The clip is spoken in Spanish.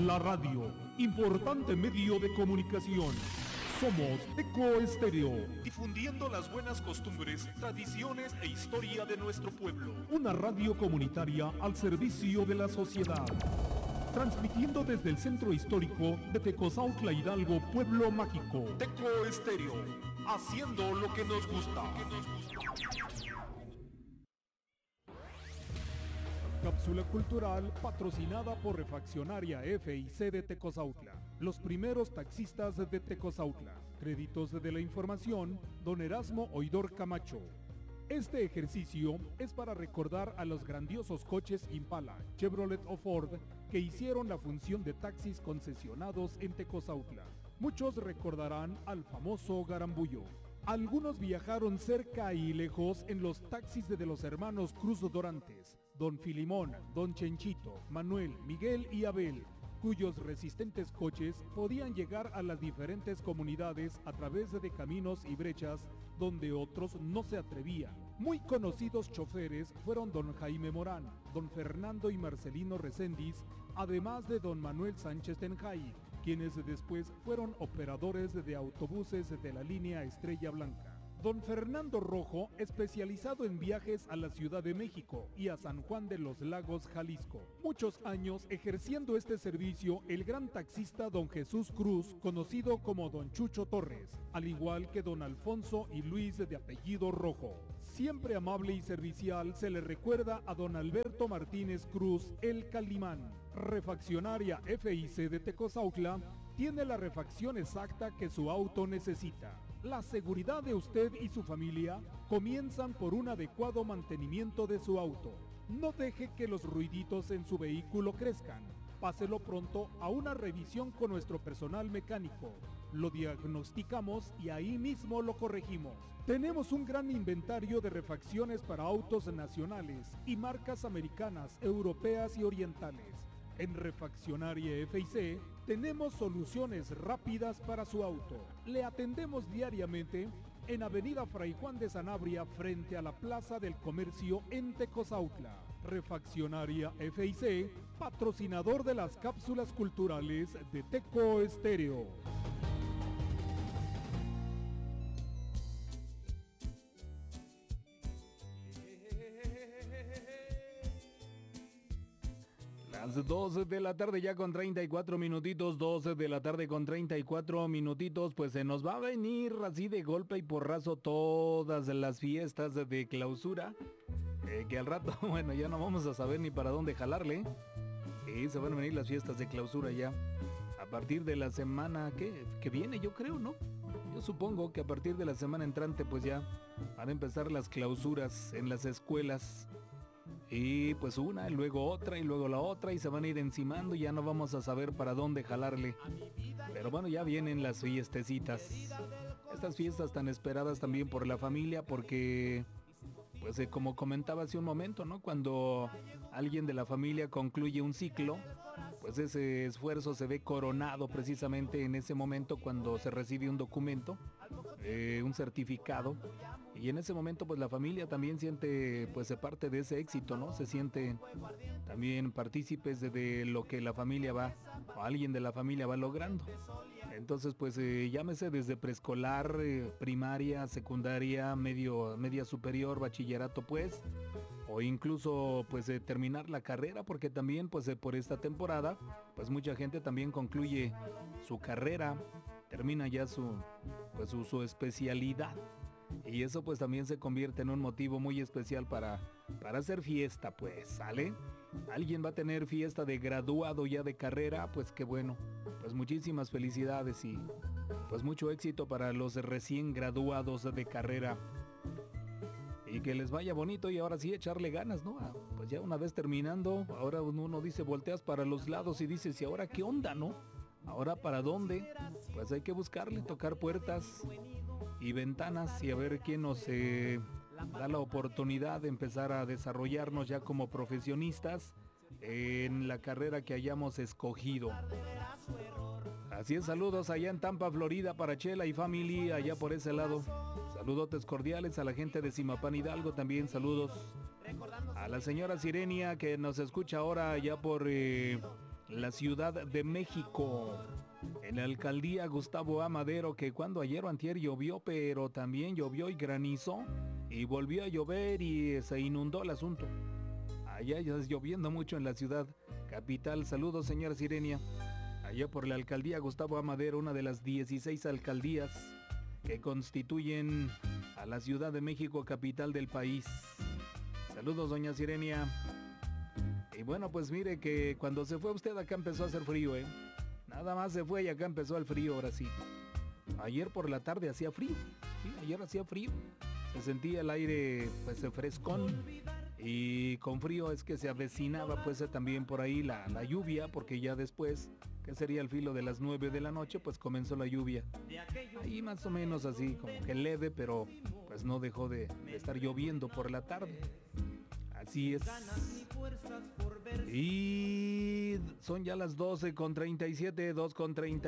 la radio, importante medio de comunicación. Somos Teco Estéreo, difundiendo las buenas costumbres, tradiciones e historia de nuestro pueblo. Una radio comunitaria al servicio de la sociedad. Transmitiendo desde el centro histórico de Tecozautla, Hidalgo, pueblo mágico. Teco Estéreo, haciendo lo que nos gusta. Cápsula cultural patrocinada por Refaccionaria F&C de Tecozautla. Los primeros taxistas de Tecozautla. Créditos de la información, don Erasmo Oidor Camacho. Este ejercicio es para recordar a los grandiosos coches Impala, Chevrolet o Ford que hicieron la función de taxis concesionados en Tecozautla. Muchos recordarán al famoso Garambullo. Algunos viajaron cerca y lejos en los taxis de los hermanos Cruz Dorantes, don Filimón, don Chenchito, Manuel, Miguel y Abel, cuyos resistentes coches podían llegar a las diferentes comunidades a través de caminos y brechas donde otros no se atrevían. Muy conocidos choferes fueron don Jaime Morán, don Fernando y Marcelino Reséndiz, además de don Manuel Sánchez Tenjay, quienes después fueron operadores de autobuses de la línea Estrella Blanca. Don Fernando Rojo, especializado en viajes a la Ciudad de México y a San Juan de los Lagos, Jalisco. Muchos años ejerciendo este servicio el gran taxista don Jesús Cruz, conocido como don Chucho Torres, al igual que don Alfonso y Luis de apellido Rojo. Siempre amable y servicial se le recuerda a don Alberto Martínez Cruz, el Calimán. Refaccionaria F&C de Tecozautla tiene la refacción exacta que su auto necesita. La seguridad de usted y su familia comienzan por un adecuado mantenimiento de su auto. No deje que los ruiditos en su vehículo crezcan. Páselo pronto a una revisión con nuestro personal mecánico. Lo diagnosticamos y ahí mismo lo corregimos. Tenemos un gran inventario de refacciones para autos nacionales y marcas americanas, europeas y orientales. En Refaccionaria F&C tenemos soluciones rápidas para su auto. Le atendemos diariamente en Avenida Fray Juan de Sanabria frente a la Plaza del Comercio en Tecozautla. Refaccionaria F&C, patrocinador de las cápsulas culturales de Teco Estéreo. Las 12 de la tarde ya con 34 minutitos, 12 de la tarde con 34 minutitos, pues se nos va a venir así de golpe y porrazo todas las fiestas de clausura, que al rato, bueno, ya no vamos a saber ni para dónde jalarle, y se van a venir las fiestas de clausura ya, a partir de la semana que viene, yo creo, ¿no? Yo supongo que a partir de la semana entrante pues ya van a empezar las clausuras en las escuelas. Y pues una, y luego otra, y luego la otra, y se van a ir encimando y ya no vamos a saber para dónde jalarle. Pero bueno, ya vienen las fiestecitas. Estas fiestas tan esperadas también por la familia, porque, pues como comentaba hace un momento, ¿no? Cuando alguien de la familia concluye un ciclo, pues ese esfuerzo se ve coronado precisamente en ese momento cuando se recibe un documento, un certificado, y en ese momento pues la familia también siente pues parte de ese éxito, ¿no? Se siente también partícipes de lo que la familia va, o alguien de la familia va logrando. Entonces pues llámese desde preescolar, primaria, secundaria, media superior, bachillerato pues, o incluso pues terminar la carrera, porque también pues por esta temporada pues mucha gente también concluye su carrera, termina ya su especialidad, y eso pues también se convierte en un motivo muy especial para hacer fiesta, pues, ¿sale? Alguien va a tener fiesta de graduado ya de carrera, pues qué bueno, pues muchísimas felicidades y pues mucho éxito para los recién graduados de carrera. Y que les vaya bonito y ahora sí echarle ganas, ¿no? Pues ya una vez terminando, ahora uno dice, volteas para los lados y dices, ¿y ahora qué onda, no? ¿Ahora para dónde? Pues hay que buscarle, tocar puertas y ventanas y a ver quién nos da la oportunidad de empezar a desarrollarnos ya como profesionistas en la carrera que hayamos escogido. Así es, saludos allá en Tampa, Florida, para Chela y family, allá por ese lado. Saludotes cordiales a la gente de Zimapán Hidalgo, también saludos a la señora Sirenia que nos escucha ahora allá por la Ciudad de México. En la alcaldía Gustavo A. Madero, que cuando ayer o antier llovió, pero también llovió y granizó, y volvió a llover y se inundó el asunto. Allá ya es lloviendo mucho en la ciudad capital. Saludos, señora Sirenia. Allá por la alcaldía Gustavo A. Madero, una de las 16 alcaldías que constituyen a la Ciudad de México, capital del país. Saludos, doña Sirenia. Y bueno, pues mire que cuando se fue usted acá empezó a hacer frío, ¿eh? Nada más se fue y acá empezó el frío, ahora sí. Ayer por la tarde hacía frío, sí, ayer hacía frío. Se sentía el aire pues frescón y con frío es que se avecinaba pues también por ahí la lluvia, porque ya después, que sería el filo de las 9 de la noche, pues comenzó la lluvia. Ahí más o menos así, como que leve, pero pues no dejó de estar lloviendo por la tarde. Así es. Y son ya las 12:37, 2:30.